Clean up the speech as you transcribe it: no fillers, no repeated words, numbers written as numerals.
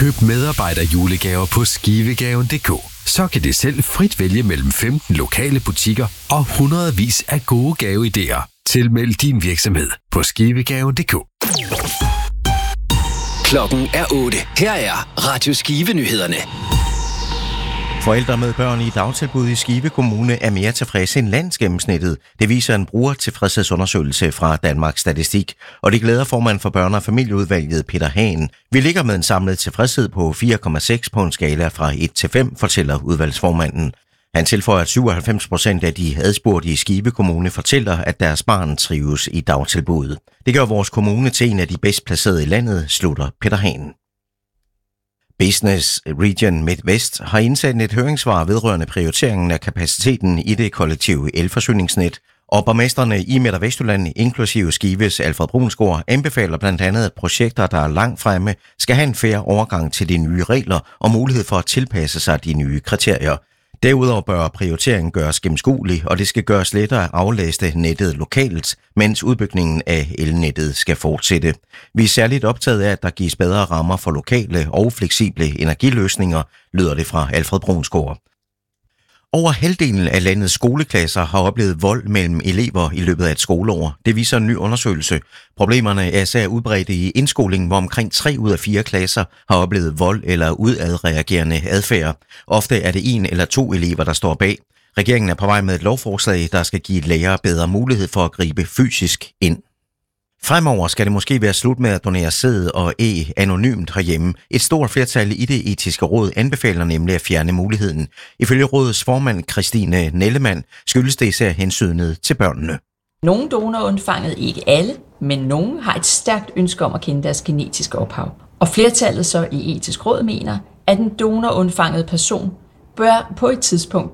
Køb medarbejderjulegaver på skivegaven.dk. Så kan det selv frit vælge mellem 15 lokale butikker og hundredvis af gode gaveidéer. Tilmeld din virksomhed på skivegaven.dk. Klokken er 8. Her er Radio Skive-nyhederne. Forældre med børn i dagtilbud i Skive Kommune er mere tilfredse end landsgennemsnittet. Det viser en brugertilfredshedsundersøgelse fra Danmarks Statistik, og det glæder formand for børne- og familieudvalget Peter Hahn. Vi ligger med en samlet tilfredshed på 4,6 på en skala fra 1 til 5, fortæller udvalgsformanden. Han tilføjer, at 97% af de adspurgte i Skive Kommune fortæller, at deres barn trives i dagtilbuddet. Det gør vores kommune til en af de bedst placerede i landet, slutter Peter Hahn. Business Region Midwest har indsendt et høringssvar vedrørende prioriteringen af kapaciteten i det kollektive elforsyningsnet, og borgmesterne i Midt- og Vestjylland, inklusive Skives Alfred Brunsgaard, anbefaler blandt andet, at projekter, der er langt fremme, skal have en fair overgang til de nye regler og mulighed for at tilpasse sig de nye kriterier. Derudover bør prioriteringen gøres gennemskuelig, og det skal gøres lettere at aflæse nettet lokalt, mens udbygningen af elnettet skal fortsætte. Vi er særligt optaget af, at der gives bedre rammer for lokale og fleksible energiløsninger, lyder det fra Alfred Brunsgaard. Over halvdelen af landets skoleklasser har oplevet vold mellem elever i løbet af et skoleår. Det viser en ny undersøgelse. Problemerne er især udbredte i indskolingen, hvor omkring 3 ud af 4 klasser har oplevet vold eller udadreagerende adfærd. Ofte er det 1 eller 2 elever, der står bag. Regeringen er på vej med et lovforslag, der skal give lærere bedre mulighed for at gribe fysisk ind. Fremover skal det måske være slut med at donere sæd og æg anonymt herhjemme. Et stort flertal i det etiske råd anbefaler nemlig at fjerne muligheden. Ifølge rådets formand Christine Nellemann skyldes det især hensynet til børnene. Nogle donorer undfangede ikke alle, men nogle har et stærkt ønske om at kende deres genetiske ophav. Og flertallet så i etisk råd mener, at en donorundfanget person bør på et tidspunkt